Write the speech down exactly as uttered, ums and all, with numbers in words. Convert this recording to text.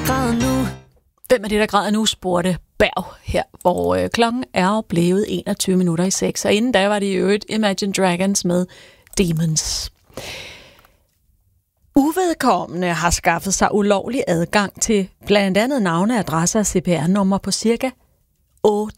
der græder nu? Hvem er det, der græder nu, spurgte Berg her, hvor øh, klokken er blevet enogtyve minutter i seks. Og inden da var det i øvrigt Imagine Dragons med Demons. Uvedkommende har skaffet sig ulovlig adgang til blandt andet navne, adresser og C P R-numre på cirka otte